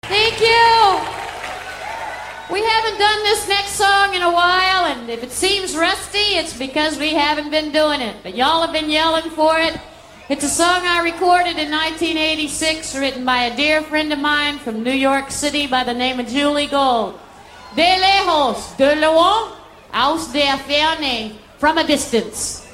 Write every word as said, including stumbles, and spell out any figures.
Thank you. We haven't done this next song in a while, and if it seems rusty, it's because we haven't been doing it. But y'all have been yelling for it. It's a song I recorded in nineteen eighty-six, written by a dear friend of mine from New York City by the name of Julie Gold. De lejos, de loin, aus der Ferne, from a distance.